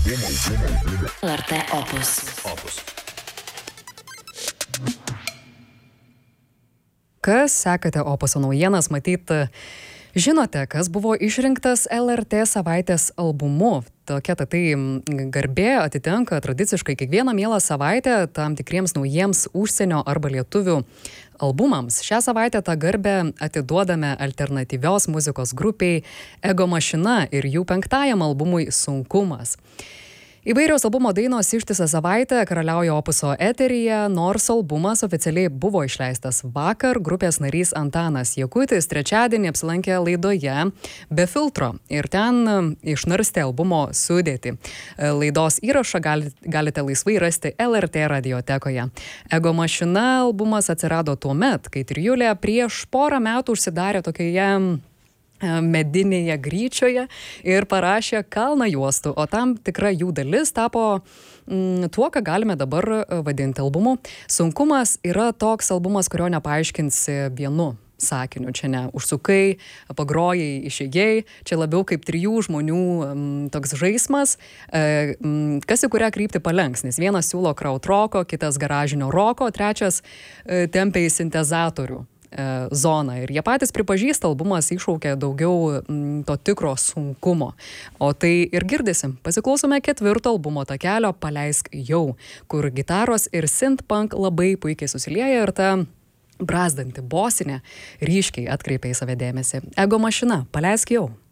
LRT Opus. Kas sekate Opuso naujienas, matyt, žinote, kas buvo išrinktas LRT savaitės albumu. Tokia tai garbė atitenka tradiciškai kiekvieną mielą savaitę tam tikriems naujiems užsienio arba lietuvių albumams. Šią savaitę tą garbę atiduodame alternatyvios muzikos grupiai Ego Mašina ir jų 5. albumui Sunkumas. Įvairios albumo dainos ištisą savaitę karaliauja Opuso eteryje, nors albumas oficialiai buvo išleistas vakar. Grupės narys Antanas Jakutis trečiadienį apsilankė laidoje Be filtro ir ten išnarstė albumo sudėtį. Laidos įrašą galite laisvai rasti LRT radiotekoje. Ego Mašina albumas atsirado tuo met, kai trijulė prieš porą metų užsidarė tokioje medinėje gryčioje ir parašė kalną juostų, o tam tikra jų dalis tapo tuo, ką galime dabar vadinti albumu. Sunkumas yra toks albumas, kurio nepaaiškinsi vienu sakiniu. Čia ne užsukai, pagrojai, išėjai, čia labiau kaip 3 žmonių toks žaismas, kas į kurią kryptį palenks, nes vienas siūlo krautroko, kitas garažinio roko, trečias tempia į sintezatorių zoną. Ir jie patys pripažįsta, albumas iššaukia daugiau to tikro sunkumo. O tai ir girdysim. Pasiklausome 4. albumo takelio Paleisk jau, kur gitaros ir synth-punk labai puikiai susilieja ir ta brazdanti bosinė ryškiai atkreipia į save dėmesį. Ego Mašina, Paleisk jau.